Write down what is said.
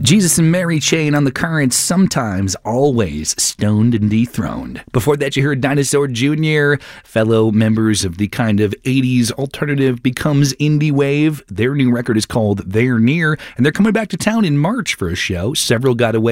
Jesus and Mary Chain on the Currents, sometimes, always stoned and dethroned. Before that, you heard Dinosaur Jr., fellow members of the kind of 80s alternative becomes indie wave. Their new record is called They're Near, and they're coming back to town in March for a show. Several got away